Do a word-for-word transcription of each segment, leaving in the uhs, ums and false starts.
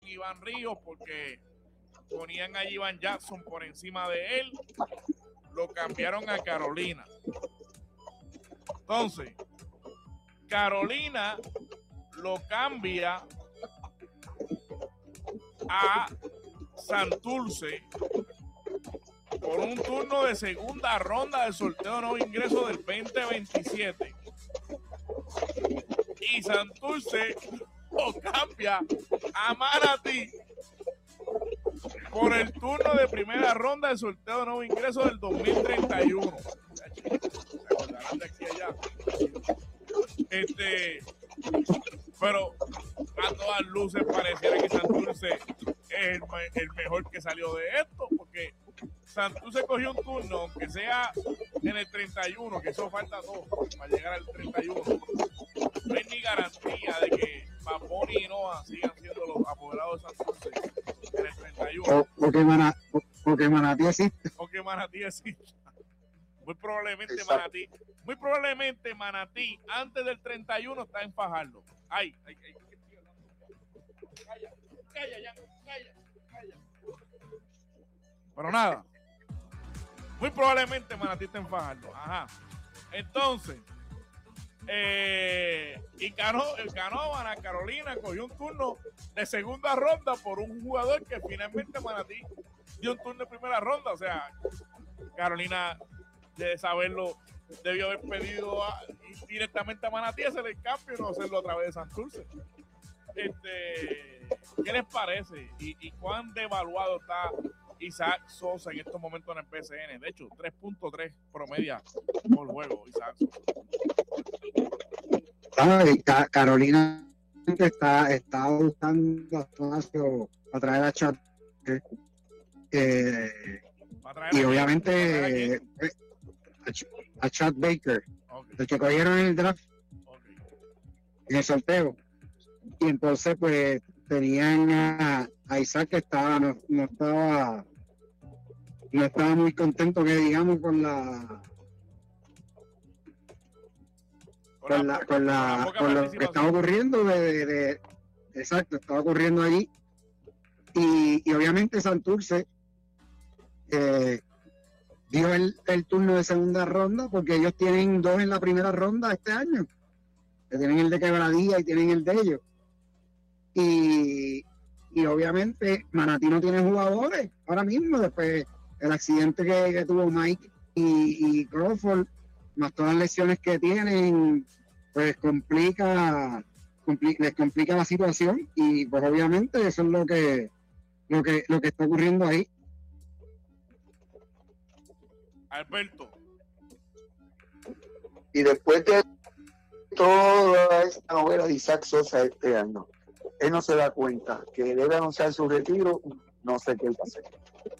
Iván Ríos porque ponían a Iván Jackson por encima de él, lo cambiaron a Carolina. Entonces, Carolina lo cambia a Santurce por un turno de segunda ronda del sorteo de nuevo ingreso del veinte veintisiete. Y Santurce lo cambia a Manatí por el turno de primera ronda del sorteo de nuevo ingreso del dos mil treinta y uno. Se acordarán de aquí allá. Este, pero a todas luces pareciera que Santurce es el, el mejor que salió de esto, porque Santurce cogió un turno, aunque sea en el treinta y uno, que eso falta todo para llegar al treinta y uno. No hay ni garantía de que Paponi y Noah sigan siendo los apoderados de Santurce en el treinta y uno. O, o, que, Mana, o, o que Manatí existe. O que Manatí existe. Muy probablemente Exacto. Manatí, muy probablemente Manatí antes del treinta y uno está en Fajardo. Ay, ay, ay, calla, calla, ya, calla, calla. Pero nada, muy probablemente Manatí está en Fajardo. Ajá. Entonces, eh, y ganó, el ganó Ana Carolina, cogió un turno de segunda ronda por un jugador que finalmente Manatí dio un turno de primera ronda. O sea, Carolina, de saberlo, debió haber pedido a, directamente a Manatí hacer el cambio y no hacerlo a través de Santurce. Este, ¿qué les parece? ¿Y, y cuán devaluado está Isaac Sosa en estos momentos en el P C N? De hecho, tres punto tres promedia por juego Isaac Sosa. Ah, Carolina está, está buscando espacio para traer a Chad. Eh, y obviamente a, a Chad Baker, okay, el que cogieron en el draft, okay, en el sorteo. Y entonces pues tenían a, a Isaac que estaba, no, no estaba no estaba muy contento, que digamos, con la con la con la con lo que estaba ocurriendo de, de, de exacto, estaba ocurriendo allí. Y, y obviamente Santurce eh, dio el, el turno de segunda ronda, porque ellos tienen dos en la primera ronda este año, que tienen el de Quebradilla y tienen el de ellos. Y, y obviamente Manatí no tiene jugadores ahora mismo, después el accidente que, que tuvo Mike y, y Crawford, más todas las lesiones que tienen, pues complica, compli, les complica la situación. Y pues obviamente eso es lo que lo que lo que está ocurriendo ahí. Alberto. Y después de toda esta novela de Isaac Sosa este año, él no se da cuenta que debe anunciar su retiro. No sé qué él va a hacer.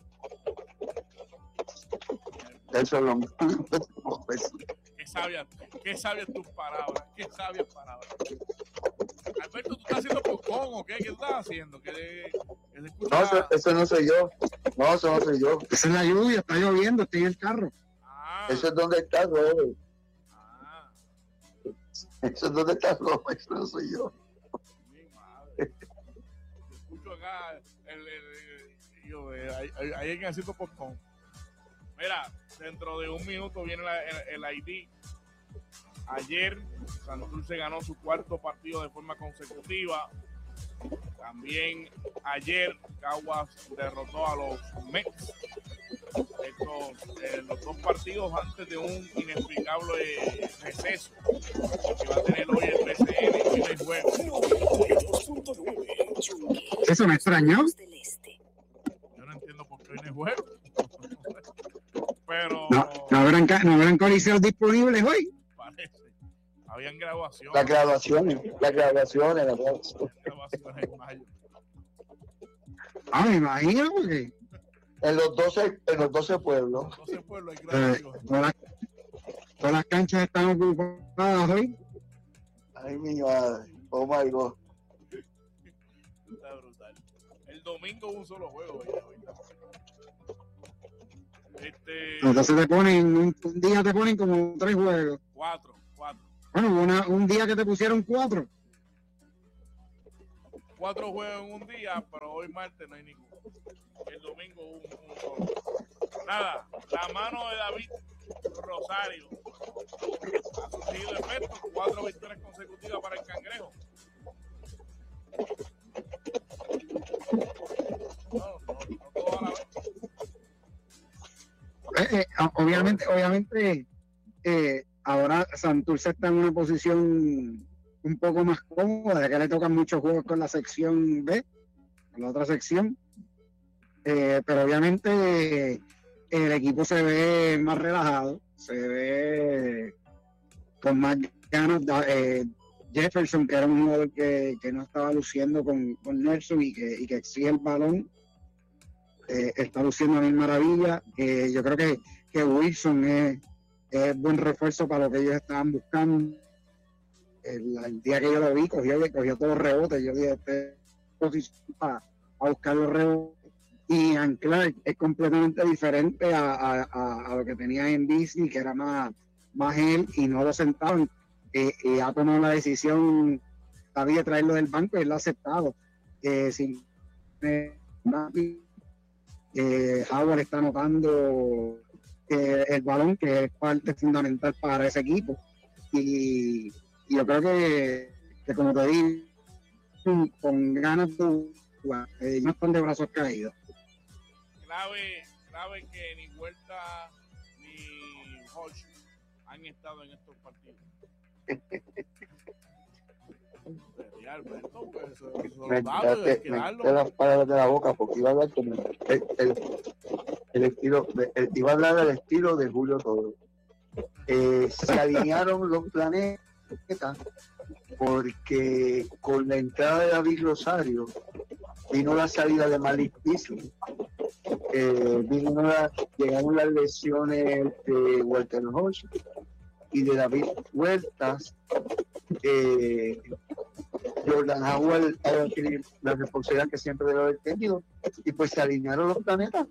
Eso es lo mismo. Qué sabias, qué sabias tus palabras, qué sabias palabras. Alberto, ¿tú estás haciendo popcorn o qué? ¿Qué tú estás haciendo? ¿Qué, qué se escucha? No, eso, eso no soy yo. No, eso no soy yo. Esa es la lluvia, está lloviendo, estoy en el carro. Ah. Eso es donde está Robert. Ah. Eso es donde está Robert, eso no soy yo. Mi madre. Escucho acá, el, el, el, yo, eh, hay, hay, hay alguien haciendo popcorn. Mira, dentro de un minuto viene la, el, el I D. Ayer Santurce ganó su cuarto partido de forma consecutiva. También ayer Caguas derrotó a los Mets. Estos, eh, los dos partidos antes de un inexplicable receso que va a tener hoy el P C N y el juego. Eso me extrañó. Yo no entiendo por qué hoy no hay juego. Pero no, no habrán, no habrán coliseos disponibles hoy. Parece. Habían graduaciones. Las graduaciones, las graduaciones, las graduaciones. graduaciones en mayo. Ah, me imagino, porque en los doce, en los doce pueblos. doce pueblos hay graduaciones. Eh, todas, las, todas las canchas están ocupadas hoy. Ay, mi madre. Oh my God. Está brutal. El domingo un solo juego. ¿Verdad? Este... Entonces te ponen, un, un día te ponen como tres juegos. Cuatro, cuatro. Bueno, una, un día que te pusieron cuatro. cuatro juegos en un día, pero hoy martes no hay ninguno. El domingo un, un solo. Nada, la mano de David Rosario ha surgido efecto, cuatro victorias consecutivas para el Cangrejo. No, no, no todo a la vez. Eh, eh, obviamente, obviamente, eh, ahora Santurce está en una posición un poco más cómoda, ya que le tocan muchos juegos con la sección B, con la otra sección, eh, pero obviamente eh, el equipo se ve más relajado, se ve con más ganas. Eh, Jefferson, que era un jugador que, que no estaba luciendo con, con Nelson y que, y que exige el balón, eh, está luciendo a mil maravillas. Eh, yo creo que, que Wilson es, es buen refuerzo para lo que ellos estaban buscando. El, el día que yo lo vi, cogió, cogió todos los rebotes. Yo dije, este posición para a buscar los rebotes. Y Anclar es completamente diferente a, a, a, a lo que tenía en Disney, que era más, más él, y no lo sentaban. Eh, eh, ha tomado la decisión de traerlo del banco y él lo ha aceptado. Eh, sin, eh, eh, Howard está anotando eh, el balón, que es parte fundamental para ese equipo. Y, y yo creo que, que, como te digo, con ganas de jugar, eh, no están de brazos caídos. Clave, clave que ni Huerta ni Hodge han estado en estos partidos. Alberto, pues, eso, eso me dado, quitaste las palabras de la boca, porque iba a hablar como el, el, el estilo, el, iba a hablar del estilo de Julio Toro. Eh, se alinearon los planetas porque con la entrada de David Rosario vino la salida de Malik Beasley. Eh, vino la, llegaron las lesiones de Walter Hodge y de David Huertas. eh, Jordan Howard tiene la responsabilidad que siempre debe haber tenido, y pues se alinearon los planetas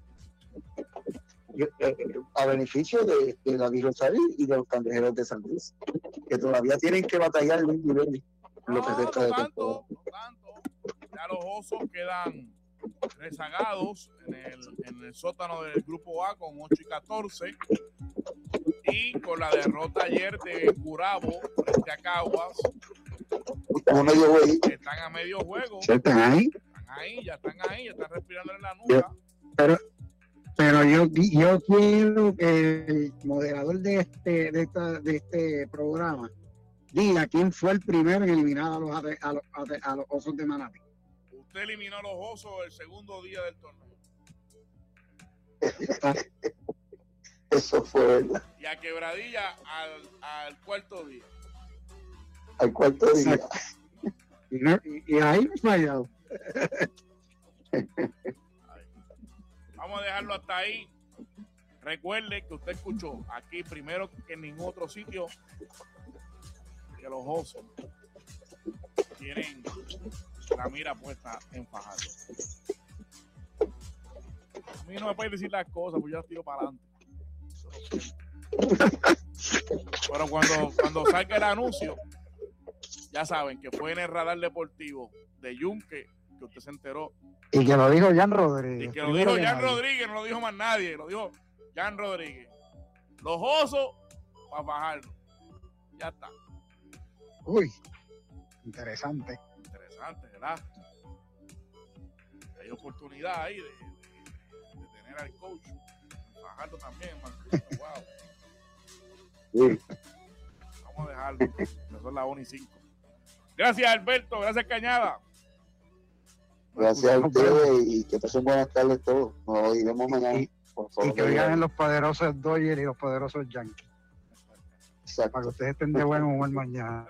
a beneficio de, de David Rosario y de los Cangrejeros de San Luis, que todavía tienen que batallar el nivel. No, no tanto, no tanto. Ya los Osos quedan rezagados en el, en el sótano del grupo A con ocho y catorce, y con la derrota ayer de Gurabo frente a Caguas, están a medio juego. Están a medio juego. ¿Están ahí? Están ahí, ya están ahí, ya están respirando en la nuca. Pero, pero yo, yo quiero que el moderador de este, de esta, de este programa diga quién fue el primero en eliminar a los, a los, a los Osos de Manatí. Usted eliminó a los Osos el segundo día del torneo. Eso fue verdad. Y a Quebradilla al, al cuarto día. Al cuarto día. Y, no, y, y ahí me he fallado. Vamos a dejarlo hasta ahí. Recuerde que usted escuchó aquí primero que en ningún otro sitio que los Osos tienen la mira puesta en Fajardo. A mí no me pueden decir las cosas, pues yo las tiro para adelante. Pero cuando, cuando salga el anuncio, ya saben que fue en el radar deportivo de Yunque que usted se enteró. Y que lo dijo Jan Rodríguez. Y que lo dijo Jan Rodríguez, no lo dijo más nadie, lo dijo Jan Rodríguez. Los Osos para bajarlo. Ya está. Uy, interesante. Interesante, ¿verdad? Hay oportunidad ahí de, de, de tener al coach. Bajarlo también, Marquito. Wow. Sí. Vamos a dejarlo. Que son las una y cinco. Gracias, Alberto. Gracias, Cañada. Gracias a ustedes y que pasen buenas tardes todos. Nos iremos mañana. Y, y que oigan los poderosos Dodgers y los poderosos Yankees. Exacto. Para que ustedes estén de buen humor mañana.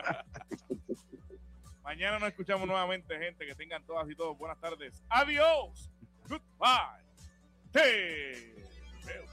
Mañana nos escuchamos nuevamente, gente. Que tengan todas y todos buenas tardes. Adiós. Goodbye. Te veo.